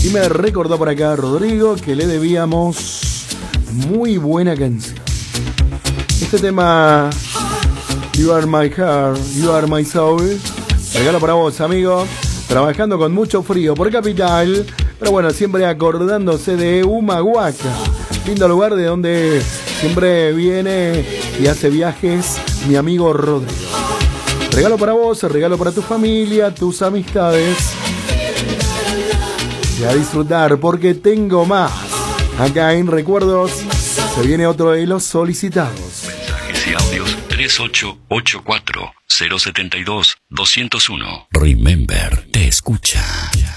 Y me recordó por acá Rodrigo que le debíamos muy buena canción. Este tema, You Are My Heart, You Are My Soul. Regalo para vos, amigo. Trabajando con mucho frío por Capital. Pero bueno, siempre acordándose de Humahuaca. Lindo lugar de donde siempre viene y hace viajes mi amigo Rodrigo. Regalo para vos, regalo para tu familia, tus amistades. Y a disfrutar porque tengo más. Acá en Recuerdos se viene otro de los solicitados. Mensajes y audios 3884 072 201. Remember, te escucha.